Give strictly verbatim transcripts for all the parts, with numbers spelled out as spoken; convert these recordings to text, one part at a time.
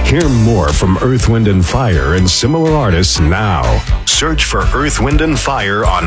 Hear more from Earth, Wind and Fire and similar artists now. Search for Earth, Wind and Fire on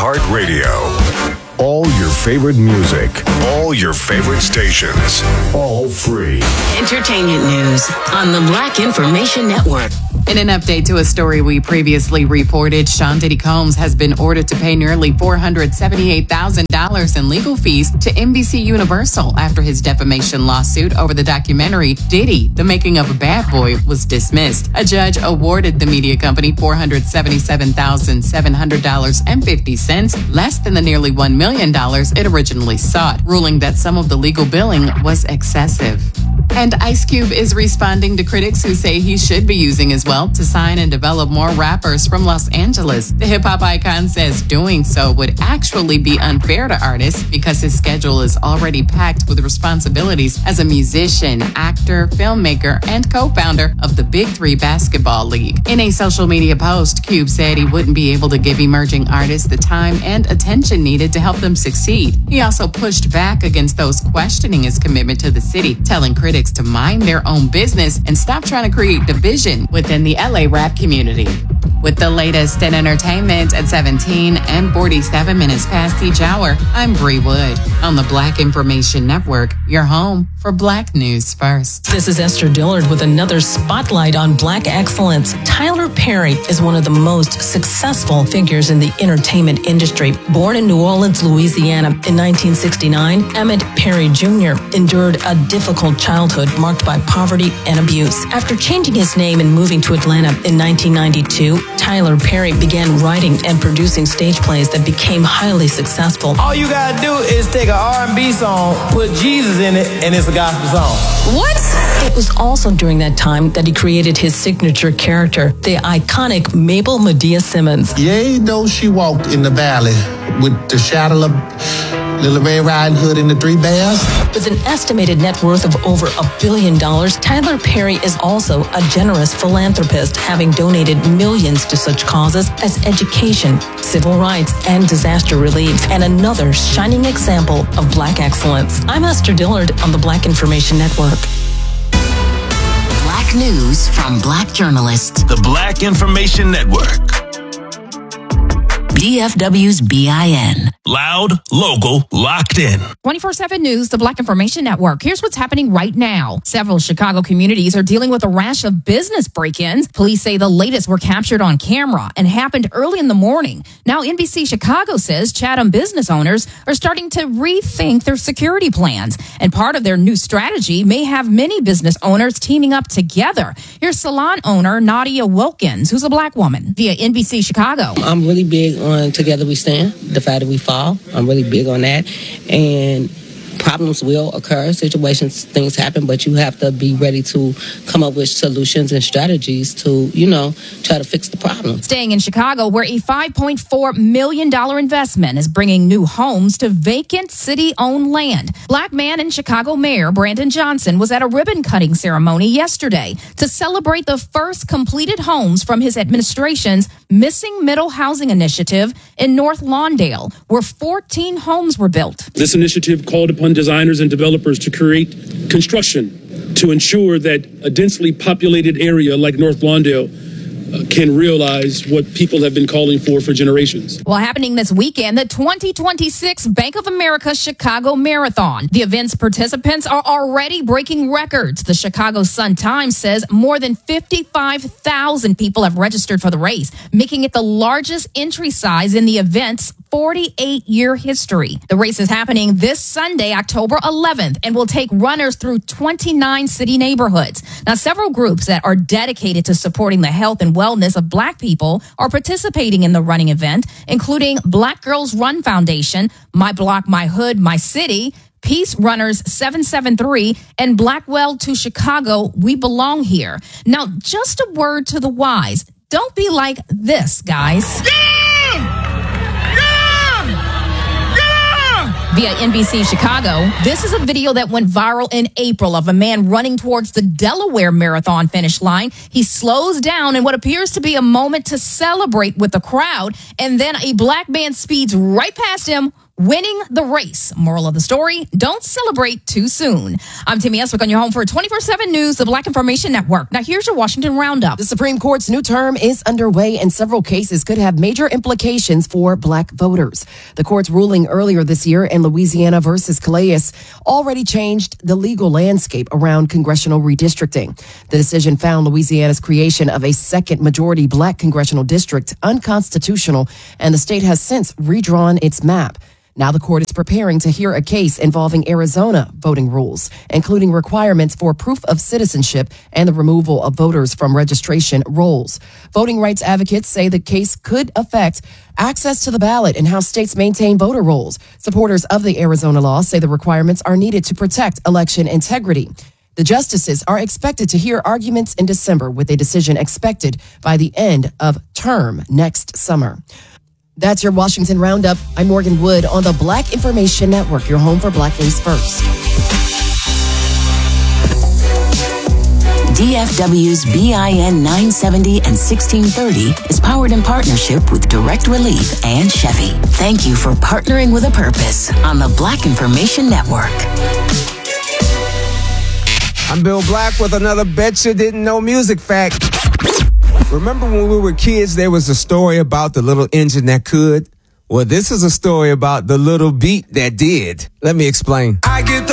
iHeartRadio. All your favorite music, all your favorite stations, all free. Entertainment news on the Black Information Network. In an update to a story we previously reported, Sean Diddy Combs has been ordered to pay nearly four hundred seventy-eight thousand dollars in legal fees to N B C Universal after his defamation lawsuit over the documentary Diddy, The Making of a Bad Boy, was dismissed. A judge awarded the media company four hundred seventy-seven thousand seven hundred dollars and fifty cents, less than the nearly one million dollars it originally sought, ruling that some of the legal billing was excessive. And Ice Cube is responding to critics who say he should be using his wealth to sign and develop more rappers from Los Angeles. The hip-hop icon says doing so would actually be unfair to artists because his schedule is already packed with responsibilities as a musician, actor, filmmaker, and co-founder of the Big Three Basketball League. In a social media post, Cube said he wouldn't be able to give emerging artists the time and attention needed to help them succeed. He also pushed back against those questioning his commitment to the city, telling critics to mind their own business and stop trying to create division within the L A rap community. With the latest in entertainment at seventeen and forty-seven minutes past each hour, I'm Bree Wood on the Black Information Network, your home for Black News First. This is Esther Dillard with another spotlight on Black excellence. Tyler Perry is one of the most successful figures in the entertainment industry. Born in New Orleans, Louisiana in nineteen sixty-nine, Emmett Perry Junior endured a difficult childhood marked by poverty and abuse. After changing his name and moving to Atlanta in nineteen ninety-two, Tyler Perry began writing and producing stage plays that became highly successful. All you gotta do is take an R and B song, put Jesus in it, and it's a gospel song. What? It was also during that time that he created his signature character, the iconic Mabel Medea Simmons. Yea, though she walked in the valley with the shadow of Little Red Riding Hood and the Three Bears. With an estimated net worth of over a billion dollars, Tyler Perry is also a generous philanthropist, having donated millions to such causes as education, civil rights, and disaster relief, and another shining example of Black excellence. I'm Esther Dillard on the Black Information Network. Black news from Black journalists. The Black Information Network. D F W's B I N. Loud, local, locked in. twenty-four seven News, the Black Information Network. Here's what's happening right now. Several Chicago communities are dealing with a rash of business break-ins. Police say the latest were captured on camera and happened early in the morning. Now, N B C Chicago says Chatham business owners are starting to rethink their security plans. And part of their new strategy may have many business owners teaming up together. Here's salon owner Nadia Wilkins, who's a Black woman, via N B C Chicago. I'm really big on Together We Stand, the fact that we fall. I'm really big on that. And problems will occur, situations, things happen, but you have to be ready to come up with solutions and strategies to, you know, try to fix the problem. Staying in Chicago, where a five point four million dollars investment is bringing new homes to vacant city-owned land. Black man and Chicago Mayor Brandon Johnson was at a ribbon-cutting ceremony yesterday to celebrate the first completed homes from his administration's Missing Middle Housing Initiative in North Lawndale, where fourteen homes were built. This initiative called upon designers and developers to create construction to ensure that a densely populated area like North Lawndale uh, can realize what people have been calling for for generations. Well, happening this weekend, the twenty twenty-six Bank of America Chicago Marathon. The event's participants are already breaking records. The Chicago Sun-Times says more than fifty-five thousand people have registered for the race, making it the largest entry size in the event's forty-eight year history. The race is happening this Sunday, October eleventh, and will take runners through twenty-nine city neighborhoods. Now, several groups that are dedicated to supporting the health and wellness of Black people are participating in the running event, including Black Girls Run Foundation, My Block, My Hood, My City, Peace Runners seven seven three, and Blackwell to Chicago, We Belong Here. Now, just a word to the wise. Don't be like this, guys. Via N B C Chicago, this is a video that went viral in April of a man running towards the Delaware Marathon finish line. He slows down in what appears to be a moment to celebrate with the crowd, and then a Black man speeds right past him winning the race. Moral of the story, don't celebrate too soon. I'm Timmy Eswick on your home for twenty-four seven News, the Black Information Network. Now here's your Washington Roundup. The Supreme Court's new term is underway, and several cases could have major implications for black voters. The court's ruling earlier this year in Louisiana versus Calais already changed the legal landscape around congressional redistricting. The decision found Louisiana's creation of a second majority black congressional district unconstitutional, and the state has since redrawn its map. Now the court is preparing to hear a case involving Arizona voting rules, including requirements for proof of citizenship and the removal of voters from registration rolls. Voting rights advocates say the case could affect access to the ballot and how states maintain voter rolls. Supporters of the Arizona law say the requirements are needed to protect election integrity. The justices are expected to hear arguments in December, with a decision expected by the end of term next summer. That's your Washington Roundup. I'm Morgan Wood on the Black Information Network, your home for Black News First. D F W's B I N nine seventy and sixteen thirty is powered in partnership with Direct Relief and Chevy. Thank you for partnering with a purpose on the Black Information Network. I'm Bill Black with another Bet You Didn't Know music fact. Remember when we were kids, there was a story about the little engine that could? Well, this is a story about the little beat that did. Let me explain. I get the